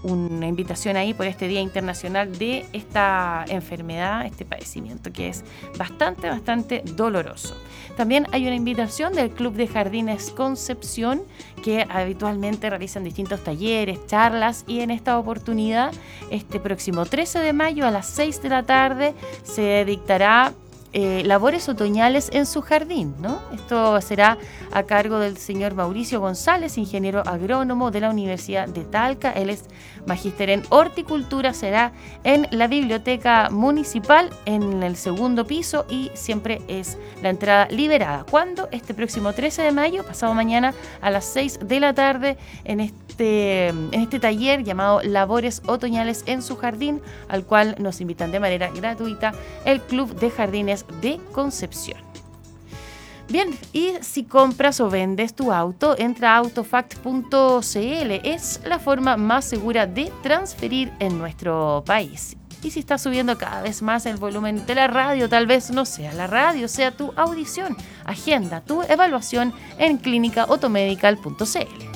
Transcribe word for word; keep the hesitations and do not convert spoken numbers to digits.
una invitación ahí por este Día Internacional de esta enfermedad, este padecimiento que es bastante, bastante doloroso. También hay una invitación del Club de Jardines Concepción, que habitualmente realizan distintos talleres, charlas, y en esta oportunidad, este próximo trece de mayo a las seis de la tarde, se dictará Eh, labores otoñales en su jardín, ¿no? Esto será a cargo del señor Mauricio González, ingeniero agrónomo de la Universidad de Talca. Él es magíster en horticultura, será en la biblioteca municipal en el segundo piso y siempre es la entrada liberada. ¿Cuándo? Este próximo trece de mayo, pasado mañana a las seis de la tarde, en este, en este taller llamado Labores Otoñales en su Jardín, al cual nos invitan de manera gratuita el Club de Jardines de Concepción. Bien, y si compras o vendes tu auto, entra a autofact punto c l. Es la forma más segura de transferir en nuestro país. Y si estás subiendo cada vez más el volumen de la radio, tal vez no sea la radio, sea tu audición. Agenda tu evaluación en clínica automedical punto c l.